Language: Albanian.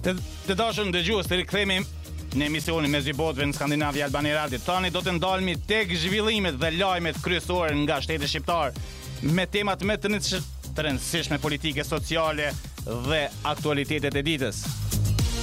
Të dashur dëgjues, të rikthehemi në emisionin Mes dy botëve në Skandinavi Albani Radio. Tani do të ndalemi tek zhvillimet dhe lajmet kryesore nga shteti shqiptar me temat më të rëndësishme politike, sociale dhe aktualitetet e ditës.